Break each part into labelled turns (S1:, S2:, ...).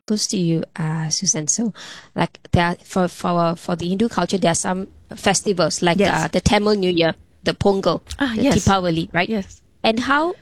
S1: goes to you, Susan. So, like, there are, for the Hindu culture, there are some festivals like
S2: Yes.
S1: the Tamil New Year, the Pongal, the
S2: Yes.
S1: Deepavali, right?
S2: Yes.
S1: And how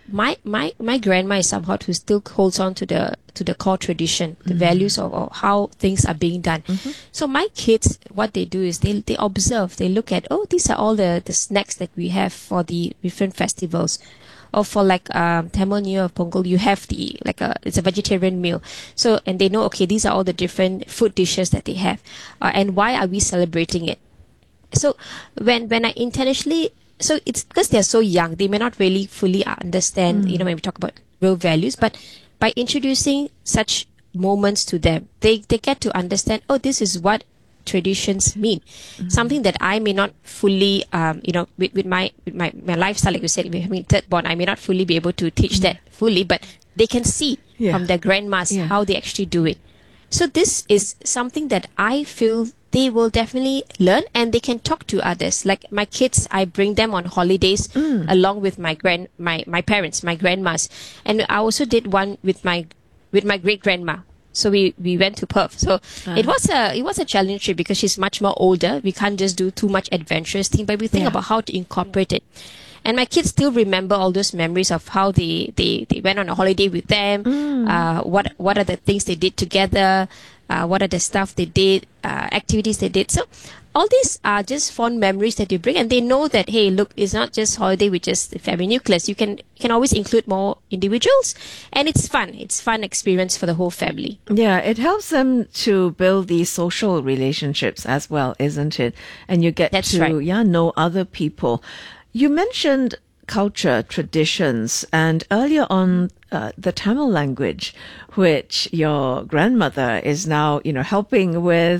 S1: my grandma is somehow who still holds on to the core tradition, the values of how things are being done. So my kids, what they do is they observe, they look at, oh, these are all the snacks that we have for the different festivals. Or for like Tamil New Year or Pongal, you have it's a vegetarian meal. So, and they know, okay, these are all the different food dishes that they have, and why are we celebrating it? So when I intentionally, so it's because they're so young, they may not really fully understand, when we talk about real values, but by introducing such moments to them, they get to understand, oh, this is what traditions mean. Something that I may not fully, with my lifestyle, like you said, with having third born, I may not fully be able to teach that fully, but they can see from their grandmas how they actually do it. So this is something that I feel they will definitely learn, and they can talk to others. Like my kids, I bring them on holidays along with my parents, my grandmas, and I also did one with my great grandma. So we went to Perth. So it was a challenge trip because she's much more older. We can't just do too much adventurous thing, but we think about how to incorporate it. And my kids still remember all those memories of how they went on a holiday with them. What are the things they did together? What are the stuff they did? Activities they did. So all these are just fond memories that you bring, and they know that, hey, look, it's not just holiday with just the family nucleus. You can always include more individuals, and it's fun. It's fun experience for the whole family.
S2: Yeah, it helps them to build these social relationships as well, isn't it? And you get know other people. You mentioned culture, traditions, and earlier on the Tamil language, which your grandmother is now, helping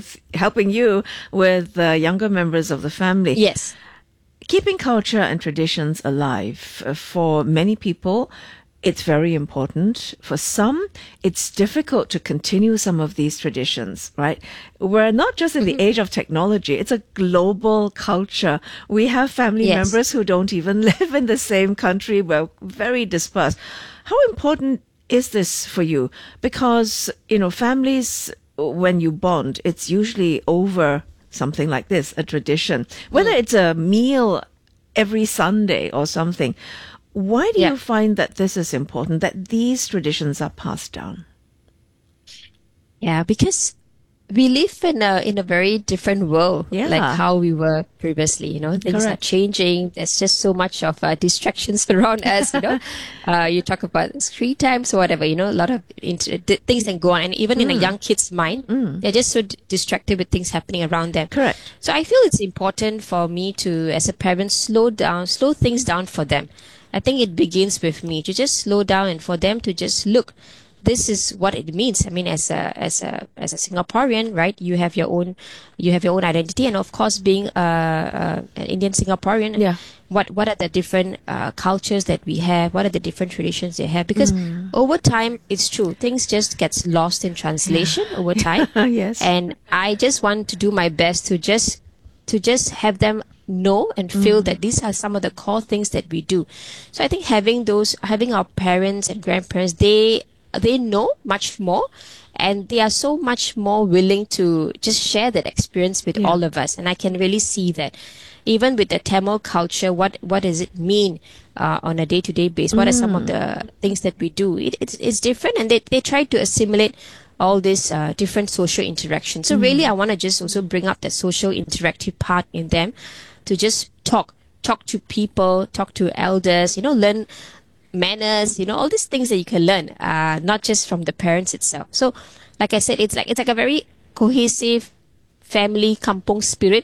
S2: you with the younger members of the family.
S1: Yes.
S2: Keeping culture and traditions alive, for many people, it's very important. For some, it's difficult to continue some of these traditions, right? We're not just in the age of technology. It's a global culture. We have family members who don't even live in the same country. We're very dispersed. How important is this for you? Because, families, when you bond, it's usually over something like this, a tradition. Whether it's a meal every Sunday or something. Why do you find that this is important, that these traditions are passed down?
S1: Yeah, because we live in a very different world, like how we were previously. Things are changing. There's just so much of distractions around us. You talk about screen times or whatever. A lot of things can go on, and even in a young kid's mind, they're just so distracted with things happening around them.
S2: Correct.
S1: So I feel it's important for me to, as a parent, slow things down for them. I think it begins with me to just slow down and for them to just look. This is what it means. I mean, as a Singaporean, right? You have your own identity, and of course, being an Indian Singaporean, what are the different cultures that we have? What are the different traditions they have? Because over time, it's true, things just gets lost in translation over time.
S2: Yes.
S1: And I just want to do my best to just have them know and feel that these are some of the core things that we do. So I think having our parents and grandparents, they know much more, and they are so much more willing to just share that experience with all of us. And I can really see that even with the Tamil culture, what does it mean on a day-to-day basis? What are some of the things that we do? It's different, and they try to assimilate all these different social interactions. So really, I want to just also bring up the social interactive part in them, to just talk to people, talk to elders, learn manners, all these things that you can learn, not just from the parents itself. So, like I said, it's like a very cohesive family kampung spirit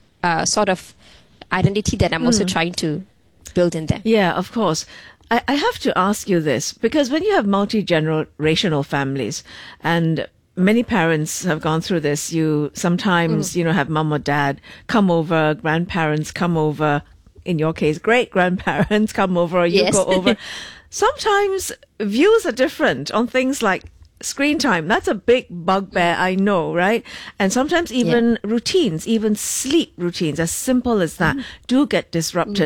S1: sort of identity that I'm also trying to build in them.
S2: Yeah, of course. I have to ask you this, because when you have multi-generational families, and many parents have gone through this, you sometimes, have mom or dad come over, grandparents come over, in your case, great-grandparents come over, or you go over. Sometimes views are different on things like screen time. That's a big bugbear, I know, right? And sometimes even routines, even sleep routines, as simple as that, do get disrupted.